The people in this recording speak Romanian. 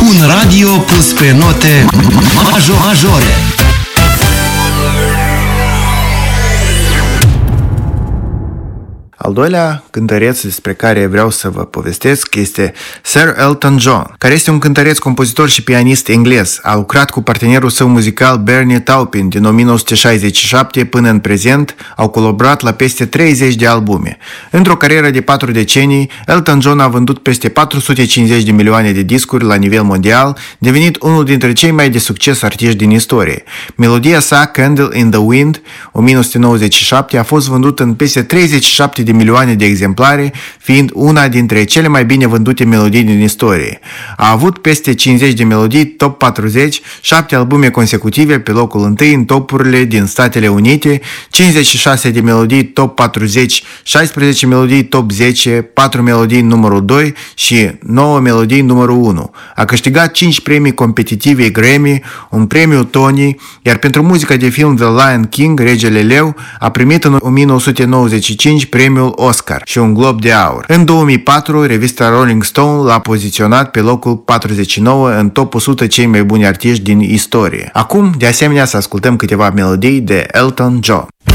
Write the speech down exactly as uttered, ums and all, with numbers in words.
Un radio pus pe note majore. Al doilea cântăreț despre care vreau să vă povestesc este Sir Elton John, care este un cântăreț, compozitor și pianist englez. A lucrat cu partenerul său muzical Bernie Taupin din nouăsprezece șaizeci și șapte până în prezent. Au colaborat la peste treizeci de albume. Într-o carieră de patru decenii, Elton John a vândut peste patru sute cincizeci de milioane de discuri la nivel mondial, devenit unul dintre cei mai de succes artiști din istorie. Melodia sa Candle in the Wind, nouăsprezece nouăzeci și șapte, a fost vândută în peste treizeci și șapte de milioane de exemplare, fiind una dintre cele mai bine vândute melodii din istorie. A avut peste cincizeci de melodii top patruzeci, șapte albume consecutive pe locul întâi în topurile din Statele Unite, cincizeci și șase de melodii top patruzeci, șaisprezece melodii top zece, patru melodii numărul doi și nouă melodii numărul unu. A câștigat cinci premii competitive Grammy, un premiu Tony, iar pentru muzica de film The Lion King, Regele Leu, a primit în nouăsprezece nouăzeci și cinci premiul Oscar și un Glob de Aur. În două mii patru, revista Rolling Stone l-a poziționat pe locul patruzeci și nouă în top o sută cei mai buni artiști din istorie. Acum, de asemenea, să ascultăm câteva melodii de Elton John.